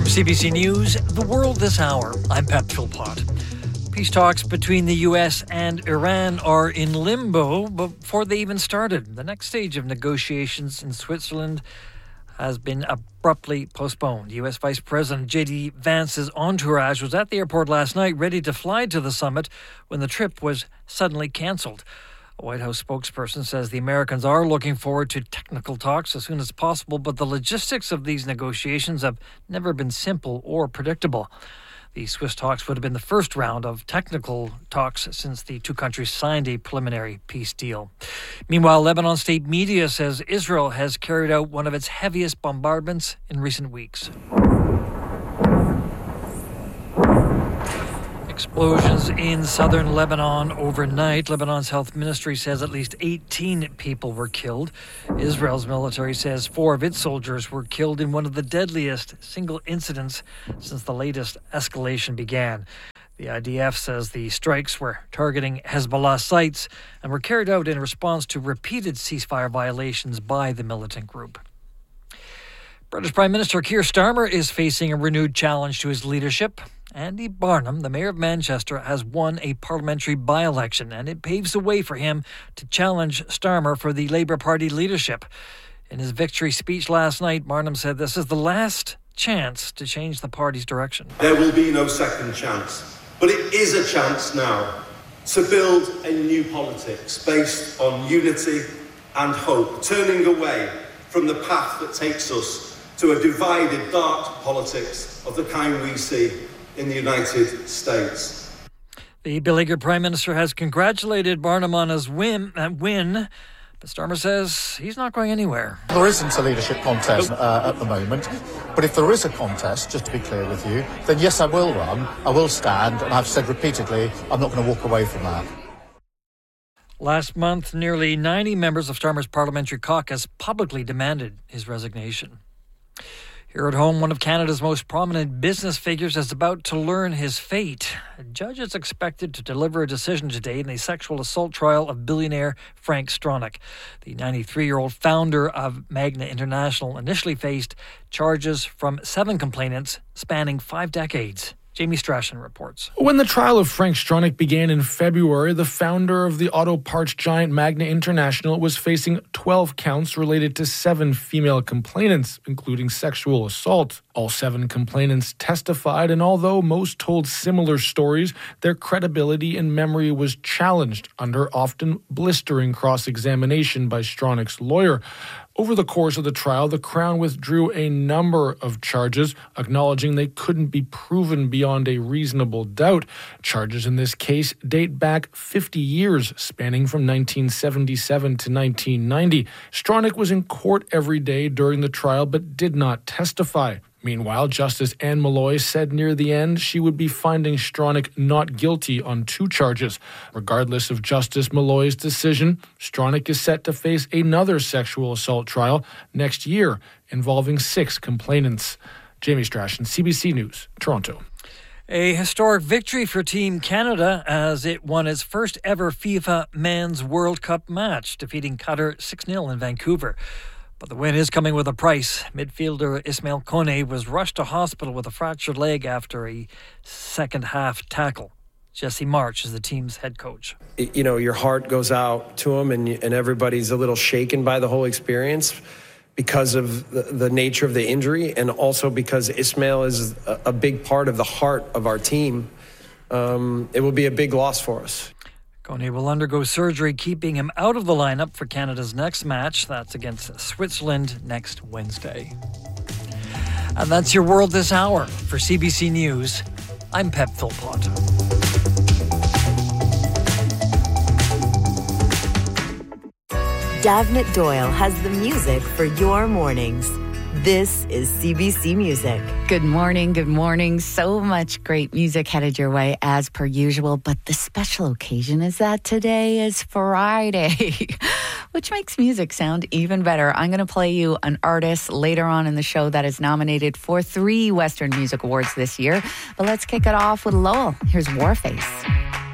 CBC News, The World This Hour. I'm Pep Philpott. Peace talks between the U.S. and Iran are in limbo before they even started. The next stage of negotiations in Switzerland has been abruptly postponed. U.S. Vice President J.D. Vance's entourage was at the airport last night ready to fly to the summit when the trip was suddenly cancelled. A White House spokesperson says the Americans are looking forward to technical talks as soon as possible, but the logistics of these negotiations have never been simple or predictable. The Swiss talks would have been the first round of technical talks since the two countries signed a preliminary peace deal. Meanwhile, Lebanon state media says Israel has carried out one of its heaviest bombardments in recent weeks. Explosions in southern Lebanon overnight. Lebanon's health ministry says at least 18 people were killed. Israel's military says 4 of its soldiers were killed in one of the deadliest single incidents since the latest escalation began. The IDF says the strikes were targeting Hezbollah sites and were carried out in response to repeated ceasefire violations by the militant group. British Prime Minister Keir Starmer is facing a renewed challenge to his leadership. Andy Barnum, the Mayor of Manchester, has won a parliamentary by-election, and it paves the way for him to challenge Starmer for the Labour Party leadership. In his victory speech last night, Barnum said this is the last chance to change the party's direction. There will be no second chance, but it is a chance now to build a new politics based on unity and hope, turning away from the path that takes us to a divided, dark politics of the kind we see in the United States. The beleaguered Prime Minister has congratulated Barnum on his win, but Starmer says he's not going anywhere. There isn't a leadership contest at the moment, but if there is a contest, just to be clear with you, then yes, I will run, I will stand, and I've said repeatedly, I'm not going to walk away from that. Last month, nearly 90 members of Starmer's parliamentary caucus publicly demanded his resignation. Here at home, one of Canada's most prominent business figures is about to learn his fate. A judge is expected to deliver a decision today in the sexual assault trial of billionaire Frank Stronach. The 93-year-old founder of Magna International initially faced charges from 7 complainants spanning 5 decades. Jamie Strachan reports. When the trial of Frank Stronach began in February, the founder of the auto parts giant Magna International was facing 12 counts related to 7 female complainants, including sexual assault. All 7 complainants testified, and although most told similar stories, their credibility and memory was challenged under often blistering cross-examination by Stronach's lawyer. Over the course of the trial, the Crown withdrew a number of charges, acknowledging they couldn't be proven beyond a reasonable doubt. Charges in this case date back 50 years, spanning from 1977 to 1990. Stronach was in court every day during the trial, but did not testify. Meanwhile, Justice Anne Malloy said near the end she would be finding Stronach not guilty on 2 charges. Regardless of Justice Malloy's decision, Stronach is set to face another sexual assault trial next year involving 6 complainants. Jamie Strachan, CBC News, Toronto. A historic victory for Team Canada as it won its first ever FIFA Men's World Cup match, defeating Qatar 6-0 in Vancouver. But the win is coming with a price. Midfielder Ismail Kone was rushed to hospital with a fractured leg after a second-half tackle. Jesse March is the team's head coach. You know, your heart goes out to him, and everybody's a little shaken by the whole experience because of the nature of the injury, and also because Ismail is a big part of the heart of our team. It will be a big loss for us. Kone will undergo surgery, keeping him out of the lineup for Canada's next match. That's against Switzerland next Wednesday. And that's your World This Hour. For CBC News, I'm Pep Philpott. Davnit Doyle has the music for your mornings. This is CBC Music. Good morning, good morning. So much great music headed your way as per usual, but the special occasion is that today is Friday, which makes music sound even better. I'm going to play you an artist later on in the show that is nominated for 3 Western Music Awards this year, but let's kick it off with Lowell. Here's Warface.